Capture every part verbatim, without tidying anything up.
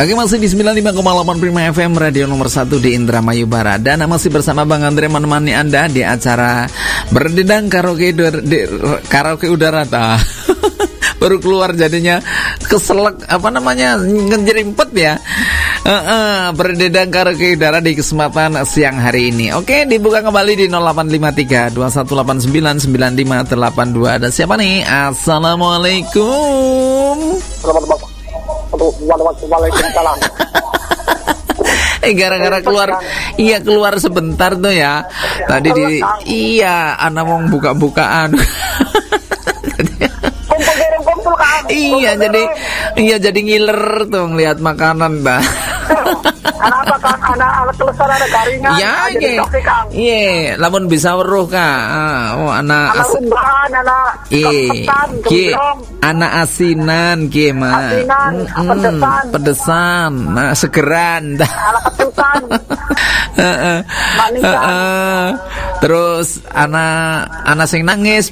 Oke, masih di sembilan puluh lima koma delapan Prima F M, radio nomor satu di Indramayu Barat. Dan masih bersama Bang Andre menemani Anda di acara Berdendang Karaoke Udara, di, Karaoke Udara ta. Baru keluar jadinya keselak, apa namanya, ngejerimpet ya. uh, uh, Berdendang Karaoke Udara di kesempatan siang hari ini. Oke, dibuka kembali di nol delapan lima tiga dua satu delapan sembilan sembilan lima delapan dua. Ada siapa nih? Assalamualaikum. Selamat Waalaikumsalam. Eh gara-gara keluar, iya keluar sebentar tuh ya. Tadi di, iya, anak mau buka-bukaan. Kumpul kan? Iya jadi, iya jadi ngiler tuh ngeliat makanan dah. Anak apa kan? Anak anak telesar ada garingan. Ya, iya, iya, lamun bisa weruh kak. Oh anak. Anak umbahan, anak ketan, gemblong. Anak asinan, gimana? Asinan, mm, pedesan, pedesan, nah segeran. Anak ketutan, manisan. Terus anak anak sing nangis.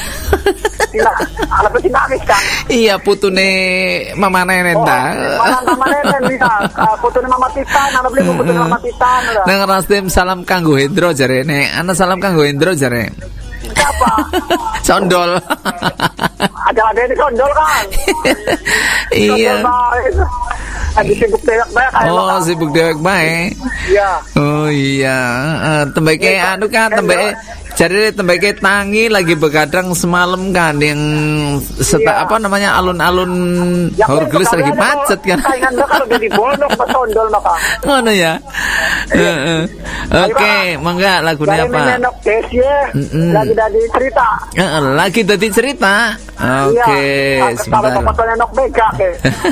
Anak pasti nangis kan? Iya putune mama nenen dah. Mama nenen bisa. Putune mama Titan, anak beli putune mama Titan. Nang Rastim salam kanggo Hendro jare. Nek ana salam kanggo Hendro jare. Siapa? Sondol. Ada ada ini sondol kan? Iya. Lagi sibuk dewek bae kan. Oh, sibuk dewek bae. Iya. Oh iya, uh, tembake anu kan tembake jadi tembake tangi lagi begadang semalam kan yang seta, apa namanya alun-alun ya, Horgelis lagi macet kan. Saingan kalau jadi bonok pas sondol maka. Ngono ya. Heeh. Oke, mangga lagunya apa? Menok Desye, lagi dari cerita. Heeh, lagi dari cerita. Oke, sebentar. Kalau fotonya Nok Bega ke.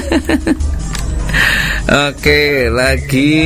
Oke, lagi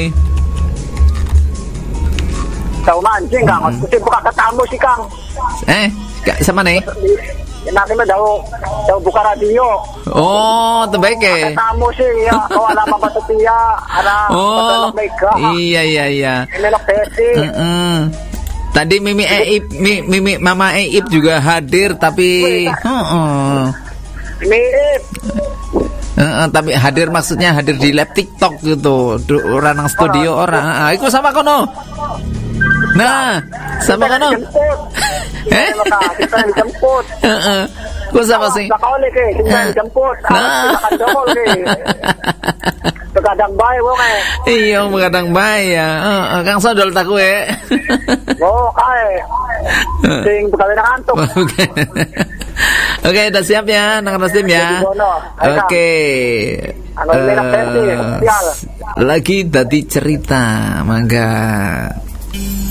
tahu mancing Kang, mesti buka ke tamu sih Kang. Eh, sama nih? Nanti mah jauh jauh buka radio. Oh, tembake. Tamu sih ya, kalau ada Mama Setia, ada oh, Mega. Iya iya iya. Menok Desi. Heeh. Tadi Mimi Eip, Mimi, Mimi Mama Eip juga hadir tapi heeh. Mirip. Uh, uh, tapi hadir maksudnya hadir di lab TikTok gitu, orang nang studio orang. Ah, iku sama kono. Nah, sama kono. Eh? Kita dijemput. Heeh. Ku sama sih. Sakole ke, kita dijemput. Nah, sakol ke. Begadang bae wong e. Iya, begadang bae ya. Heeh, Kang Sondol tak kowe. Oh, kae. Sing begadang ngantuk. Oke. Oke, udah siap ya, Nang Rastim ya. Oke. Uh, lagi tadi cerita, mangga.